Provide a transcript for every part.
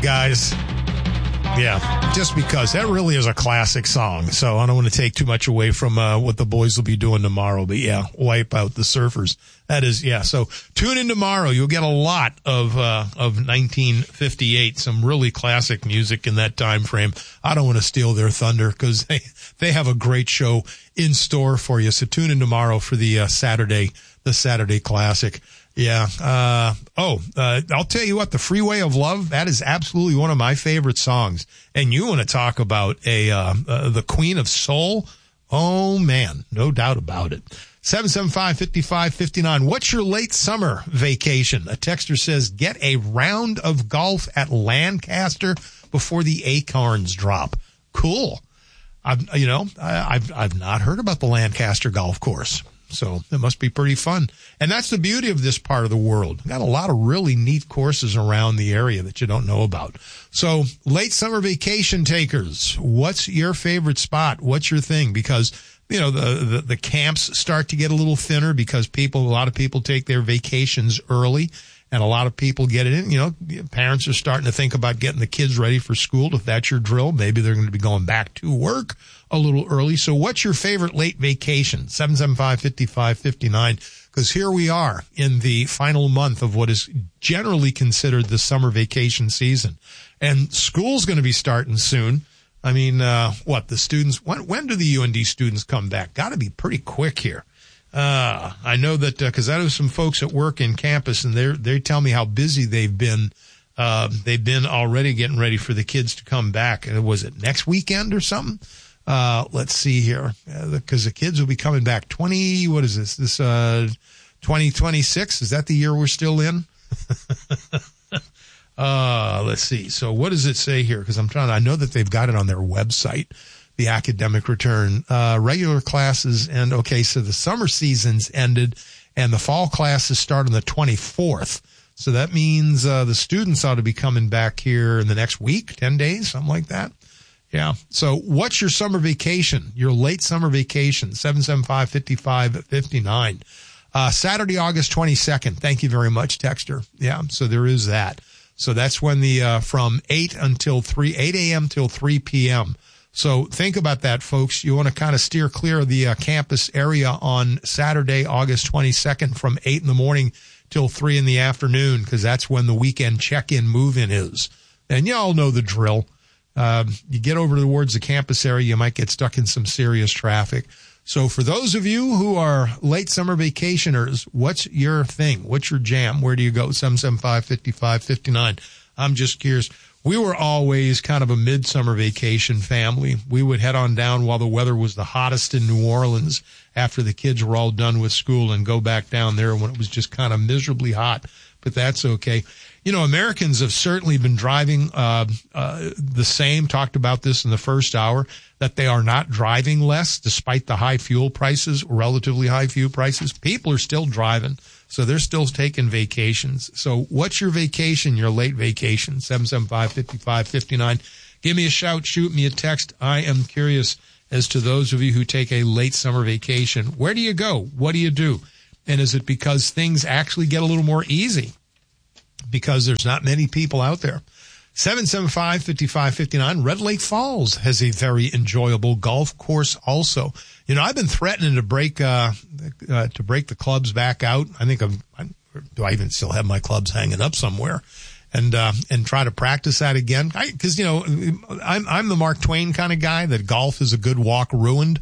guys. Yeah, just because that really is a classic song. So I don't want to take too much away from what the boys will be doing tomorrow. But yeah, Wipe Out the Surfers. That is, yeah. So tune in tomorrow. You'll get a lot of 1958, some really classic music in that time frame. I don't want to steal their thunder because they have a great show in store for you. So tune in tomorrow for the Saturday Classic. Yeah. I'll tell you what, the Freeway of Love, that is absolutely one of my favorite songs. And you want to talk about the Queen of Soul? Oh man, no doubt about it. 775-5559. What's your late summer vacation? A texter says, get a round of golf at Lancaster before the acorns drop. Cool. I've not heard about the Lancaster golf course. So it must be pretty fun. And that's the beauty of this part of the world. Got a lot of really neat courses around the area that you don't know about. So late summer vacation takers, what's your favorite spot? What's your thing? Because, you know, the camps start to get a little thinner because a lot of people take their vacations early and a lot of people get it in. You know, parents are starting to think about getting the kids ready for school. If that's your drill, maybe they're going to be going back to work a little early. So what's your favorite late vacation? 775-5559. Because here we are in the final month of what is generally considered the summer vacation season. And school's going to be starting soon. I mean, the students, when do the UND students come back? Got to be pretty quick here. I know that, cause I know some folks at work in campus and they tell me how busy they've been already getting ready for the kids to come back. Was it next weekend or something? Let's see here, because the kids will be coming back 2026. Is that the year we're still in? Let's see. So what does it say here? Because I know that they've got it on their website, the academic return, regular classes. And okay, so the summer season's ended and the fall classes start on the 24th. So that means, the students ought to be coming back here in the next week, 10 days, something like that. Yeah. So what's your summer vacation? Your late summer vacation? 775-5559. Saturday, August 22nd. Thank you very much, texter. Yeah. So there is that. So that's when from 8 a.m. till 3 p.m. So think about that, folks. You want to kind of steer clear of the campus area on Saturday, August 22nd from 8 in the morning till 3 in the afternoon, because that's when the weekend check-in move-in is. And you all know the drill. You get over towards the campus area, you might get stuck in some serious traffic. So for those of you who are late summer vacationers, what's your thing? What's your jam? Where do you go? 775-5559. I'm just curious. We were always kind of a midsummer vacation family. We would head on down while the weather was the hottest in New Orleans after the kids were all done with school and go back down there when it was just kind of miserably hot. But that's okay. You know, Americans have certainly been driving the same, talked about this in the first hour, that they are not driving less despite the high fuel prices, relatively high fuel prices. People are still driving, so they're still taking vacations. So what's your vacation, your late vacation? 775-5559. Give me a shout, shoot me a text. I am curious as to those of you who take a late summer vacation. Where do you go? What do you do? And is it because things actually get a little more easy? Because there's not many people out there. 775-5559. Red Lake Falls has a very enjoyable golf course also. You know, I've been threatening to break the clubs back out. I think do I even still have my clubs hanging up somewhere? And try to practice that again. Cause you know, I'm the Mark Twain kind of guy that golf is a good walk ruined.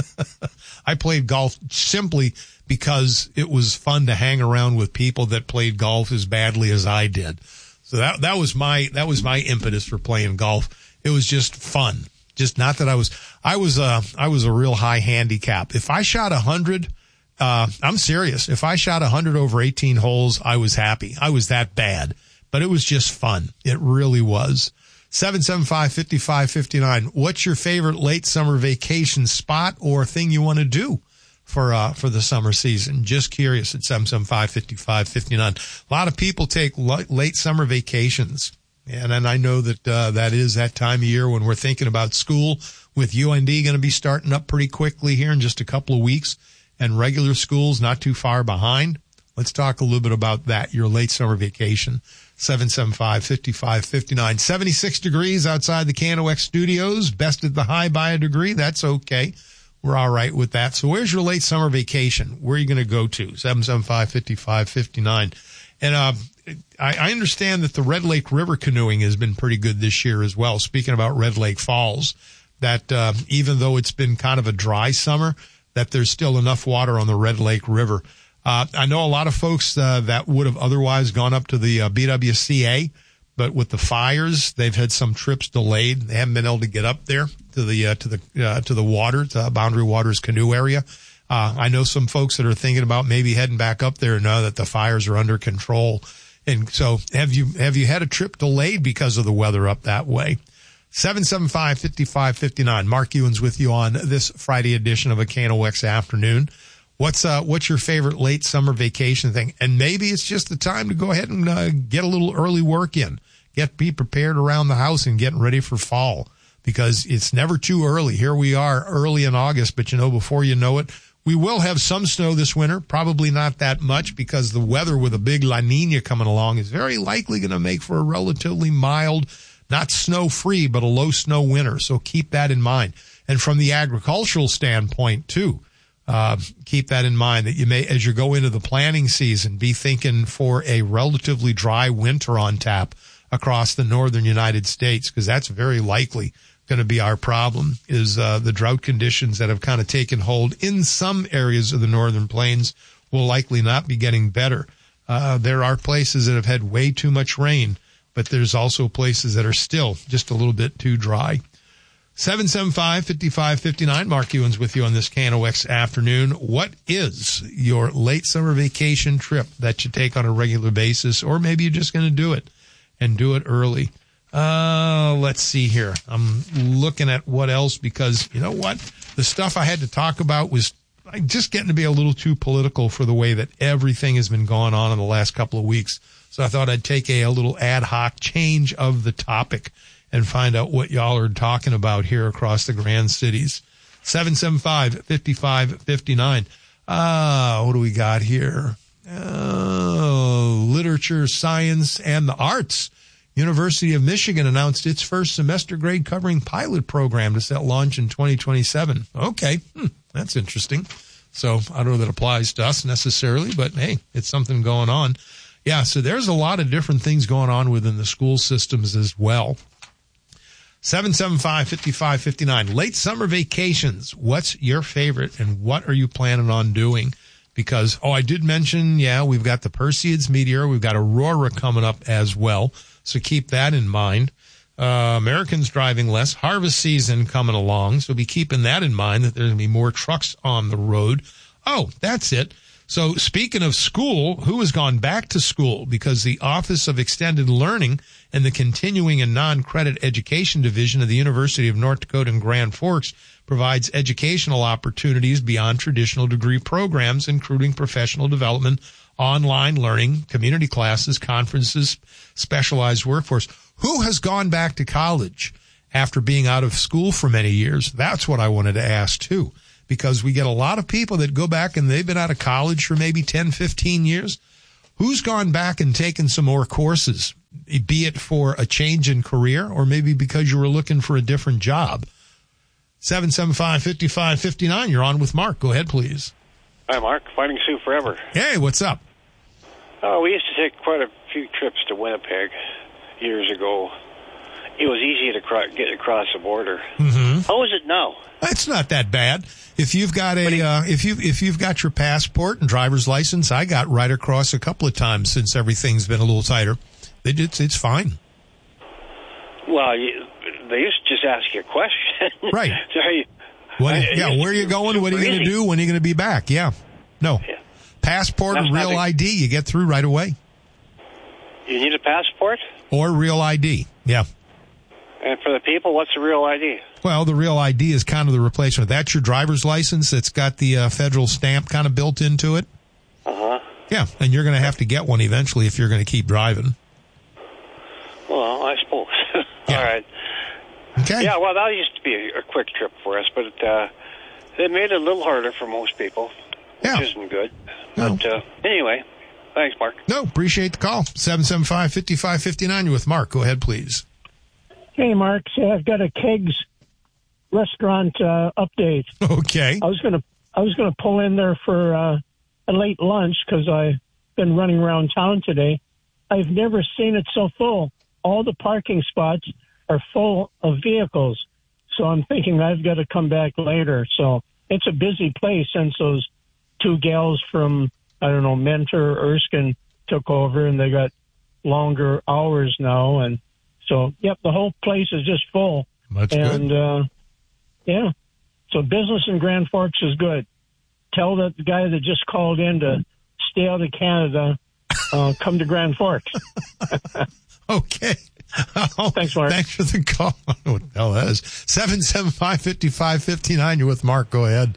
I played golf simply because it was fun to hang around with people that played golf as badly as I did. So that was my impetus for playing golf. It was just fun. Just not that I was a real high handicap. If I shot 100, I'm serious. If I shot 100 over 18 holes, I was happy. I was that bad, but it was just fun. It really was. 775-5559. What's your favorite late summer vacation spot or thing you want to do for the summer season? Just curious at 775-5559. A lot of people take late summer vacations. And I know that, that is that time of year when we're thinking about school with UND going to be starting up pretty quickly here in just a couple of weeks and regular schools not too far behind. Let's talk a little bit about that, your late summer vacation. 775-5559. 76 degrees outside the KNOX studios. Bested the high by a degree. That's okay. We're all right with that. So where's your late summer vacation? Where are you going to go to? 775-5559. And I understand that the Red Lake River canoeing has been pretty good this year as well. Speaking about Red Lake Falls, that even though it's been kind of a dry summer, that there's still enough water on the Red Lake River. I know a lot of folks that would have otherwise gone up to the BWCA, but with the fires, they've had some trips delayed. They haven't been able to get up there to the water, to Boundary Waters canoe area. I know some folks that are thinking about maybe heading back up there now that the fires are under control. And so have you had a trip delayed because of the weather up that way? 775-5559. Mark Ewan's with you on this Friday edition of a KNOX afternoon. What's your favorite late summer vacation thing? And maybe it's just the time to go ahead and get a little early work in. Be prepared around the house and getting ready for fall, because it's never too early. Here we are early in August, but before you know it, we will have some snow this winter, probably not that much, because the weather with a big La Nina coming along is very likely going to make for a relatively mild, not snow-free, but a low snow winter. So keep that in mind. And from the agricultural standpoint, too, keep that in mind, that you may, as you go into the planting season, be thinking for a relatively dry winter on tap across the northern United States, because that's very likely going to be our problem, is the drought conditions that have kind of taken hold in some areas of the northern plains will likely not be getting better. There are places that have had way too much rain, but there's also places that are still just a little bit too dry. 775-5559. Mark Ewan's with you on this KNOX afternoon. What is your late summer vacation trip that you take on a regular basis, or maybe you're just going to do it and do it early? Let's see here. I'm looking at what else, because you know what? The stuff I had to talk about was just getting to be a little too political for the way that everything has been going on in the last couple of weeks. So I thought I'd take a little ad hoc change of the topic and find out what y'all are talking about here across the Grand Cities. 775-5559. What do we got here? Literature, science, and the arts. University of Michigan announced its first semester grade covering pilot program to set launch in 2027. Okay, that's interesting. So I don't know that applies to us necessarily, but hey, it's something going on. Yeah, so there's a lot of different things going on within the school systems as well. 775-5559. Late summer vacations. What's your favorite, and what are you planning on doing? Because, I did mention, we've got the Perseids meteor. We've got Aurora coming up as well. So keep that in mind. Americans driving less. Harvest season coming along. So be keeping that in mind, that there's going to be more trucks on the road. Oh, that's it. So speaking of school, who has gone back to school? Because the Office of Extended Learning and the Continuing and Non-Credit Education Division of the University of North Dakota in Grand Forks provides educational opportunities beyond traditional degree programs, including professional development, online learning, community classes, conferences, specialized workforce. Who has gone back to college after being out of school for many years? That's what I wanted to ask, too. Because we get a lot of people that go back and they've been out of college for maybe 10, 15 years. Who's gone back and taken some more courses, be it for a change in career or maybe because you were looking for a different job? 775-5559, you're on with Mark. Go ahead, please. Hi, Mark. Fighting Sioux forever. Hey, what's up? We used to take quite a few trips to Winnipeg years ago. It was easy to get across the border. Mm-hmm. How is it now? It's not that bad. If you've got if you've got your passport and driver's license, I got right across a couple of times since everything's been a little tighter. It's fine. Well, they used to just ask you a question. Right. So where are you going? What are you going to do? When are you going to be back? Yeah. No. Yeah. Passport or real ID, you get through right away. You need a passport? Or real ID, yeah. And for the people, what's a real ID? Well, the real ID is kind of the replacement. That's your driver's license. It's got the federal stamp kind of built into it. Uh-huh. Yeah, and you're going to have to get one eventually if you're going to keep driving. Well, I suppose. Yeah. All right. Okay. Yeah, well, that used to be a quick trip for us, but they made it a little harder for most people, which isn't good. No. But anyway. Thanks, Mark. No, appreciate the call. 775-5559. You're with Mark. Go ahead, please. Hey, Mark. So I've got a Kegs restaurant update. Okay. I was gonna pull in there for a late lunch because I've been running around town today. I've never seen it so full. All the parking spots are full of vehicles. So I'm thinking I've got to come back later. So it's a busy place since those two gals from, I don't know, Mentor, Erskine took over, and they got longer hours now. And so, yep, the whole place is just full. That's good. And, yeah, so business in Grand Forks is good. Tell that the guy that just called in to stay out of Canada, come to Grand Forks. Okay. Oh, thanks, Mark. Thanks for the call. I don't know what the hell that is. 775-5559. You're with Mark. Go ahead.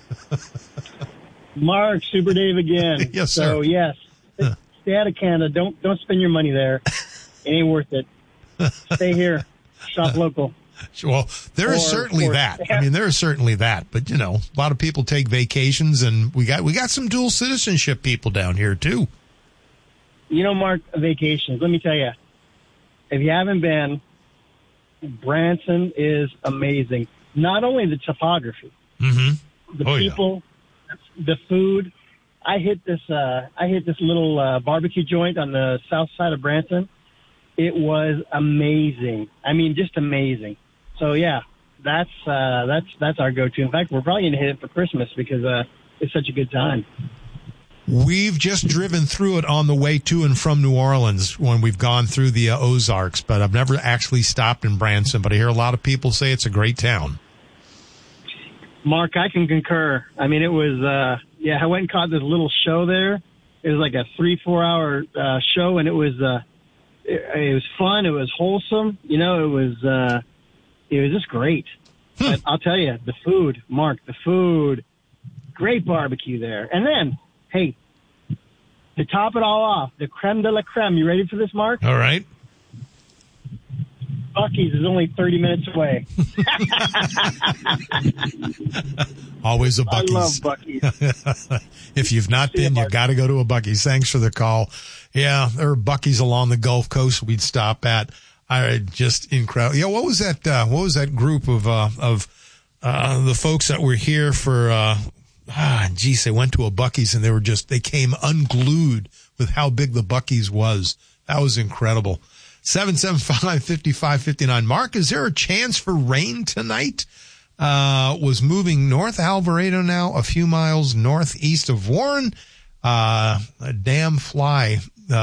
Mark, Super Dave again. Yes, sir. So, yes, stay out of Canada. Don't spend your money there. It ain't worth it. Stay here. Shop local. Well, there is certainly that. I mean, there is certainly that. But, you know, a lot of people take vacations, and we got some dual citizenship people down here, too. You know, Mark, vacations, let me tell you, if you haven't been, Branson is amazing. Not only the topography, the people, the food. I hit this little barbecue joint on the south side of Branson. It was amazing. I mean, just amazing. So yeah, that's our go-to. In fact, we're probably going to hit it for Christmas because it's such a good time. We've just driven through it on the way to and from New Orleans when we've gone through the Ozarks, but I've never actually stopped in Branson, but I hear a lot of people say it's a great town. Mark, I can concur. I mean, it was, I went and caught this little show there. It was like a 3-4 hour show, and it was fun. It was wholesome. You know, it was just great. But I'll tell you, the food, Mark, great barbecue there. And then, hey, to top it all off, the creme de la creme. You ready for this, Mark? All right. Buc-ee's is only 30 minutes away. Always a Buc-ee's. I love Buc-ee's. If you've not been, you've got to go to a Buc-ee's. Thanks for the call. Yeah, there are Buc-ee's along the Gulf Coast we'd stop at. Just incredible. Yeah, what was that group of the folks that were here for, they went to a Buc-ee's and they came unglued with how big the Buc-ee's was. That was incredible. 775-5559. Mark, is there a chance for rain tonight? Was moving north Alvarado now, a few miles northeast of Warren. A damn fly,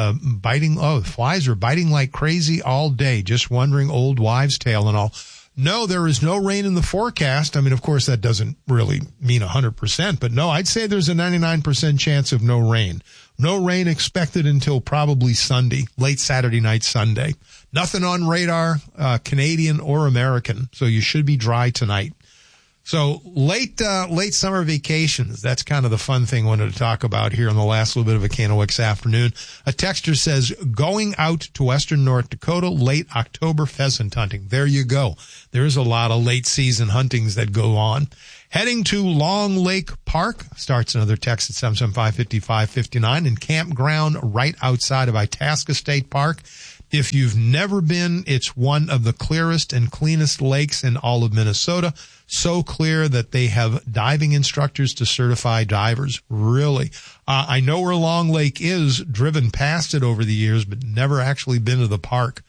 flies are biting like crazy all day. Just wondering, old wives' tale and all. No, there is no rain in the forecast. I mean, of course, that doesn't really mean 100%, but no, I'd say there's a 99% chance of no rain. No rain expected until probably Sunday, late Saturday night, Sunday. Nothing on radar, Canadian or American, so you should be dry tonight. So late summer vacations, that's kind of the fun thing I wanted to talk about here in the last little bit of a KNOX afternoon. A texter says, going out to western North Dakota, late October pheasant hunting. There you go. There's a lot of late season huntings that go on. Heading to Long Lake Park, starts another text at 775-5559, and campground right outside of Itasca State Park. If you've never been, it's one of the clearest and cleanest lakes in all of Minnesota. So clear that they have diving instructors to certify divers. Really. I know where Long Lake is, driven past it over the years, but never actually been to the park.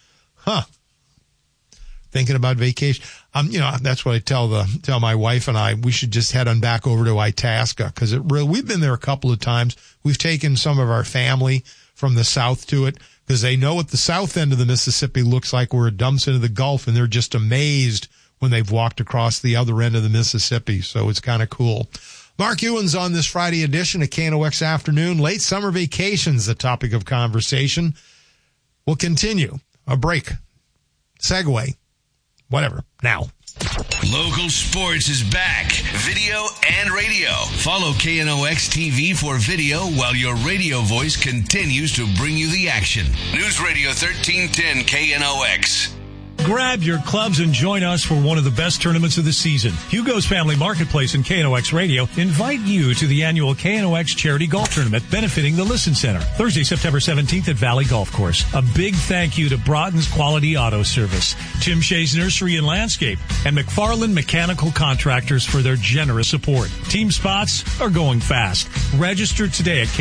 Thinking about vacation. That's what I tell my wife and I. We should just head on back over to Itasca because we've been there a couple of times. We've taken some of our family from the south to it because they know what the south end of the Mississippi looks like where it dumps into the Gulf, and they're just amazed when they've walked across the other end of the Mississippi. So it's kind of cool. Mark Ewan's on this Friday edition of KNOX Afternoon. Late summer vacations, the topic of conversation. We'll continue. A break. Segue. Whatever. Now. Local sports is back. Video and radio. Follow KNOX TV for video while your radio voice continues to bring you the action. News Radio 1310 KNOX. Grab your clubs and join us for one of the best tournaments of the season. Hugo's Family Marketplace and KNOX Radio invite you to the annual KNOX Charity Golf Tournament benefiting the Listen Center. Thursday, September 17th at Valley Golf Course. A big thank you to Broughton's Quality Auto Service, Tim Shea's Nursery and Landscape, and McFarland Mechanical Contractors for their generous support. Team spots are going fast. Register today at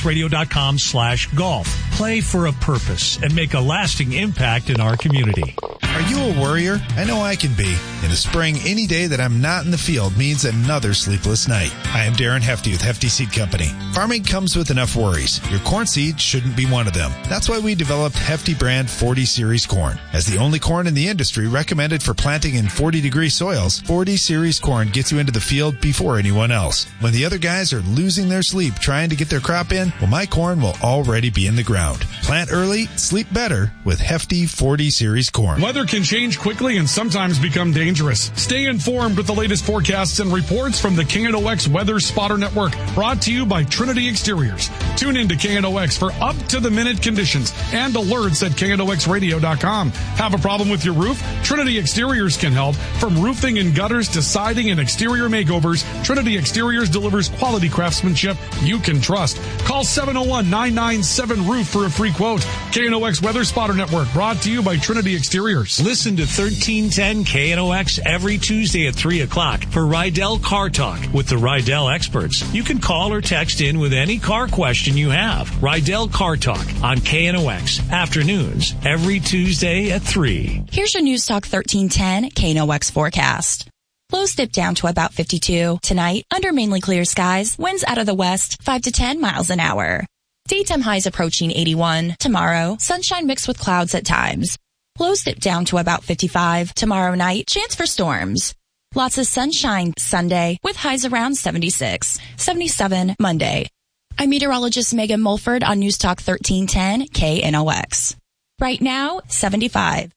knoxradio.com/golf. Play for a purpose and make a lasting impact in our community. Are you a worrier? I know I can be. In the spring, any day that I'm not in the field means another sleepless night. I am Darren Hefty with Hefty Seed Company. Farming comes with enough worries. Your corn seed shouldn't be one of them. That's why we developed Hefty brand 40 Series corn. As the only corn in the industry recommended for planting in 40-degree soils, 40 Series corn gets you into the field before anyone else. When the other guys are losing their sleep trying to get their crop in, well, my corn will already be in the ground. Plant early, sleep better with Hefty 40 Series corn. Weather can change quickly and sometimes become dangerous. Stay informed with the latest forecasts and reports from the KNOX Weather Spotter Network, brought to you by Trinity Exteriors. Tune in to KNOX for up-to-the-minute conditions and alerts at KNOXradio.com. Have a problem with your roof? Trinity Exteriors can help. From roofing and gutters to siding and exterior makeovers, Trinity Exteriors delivers quality craftsmanship you can trust. Call 701-997-ROOF for a free quote. KNOX Weather Spotter Network, brought to you by Trinity Exteriors. Listen to 1310 KNOX every Tuesday at 3 o'clock for Rydell Car Talk with the Rydell experts. You can call or text in with any car question you have. Rydell Car Talk on KNOX afternoons every Tuesday at 3. Here's your News Talk 1310 KNOX forecast. Lows dip down to about 52. Tonight, under mainly clear skies, winds out of the west, 5 to 10 miles an hour. Daytime highs approaching 81. Tomorrow, sunshine mixed with clouds at times. Lows dip down to about 55. Tomorrow night, chance for storms. Lots of sunshine Sunday with highs around 76. 77 Monday. I'm meteorologist Megan Mulford on News Talk 1310 KNOX. Right now, 75.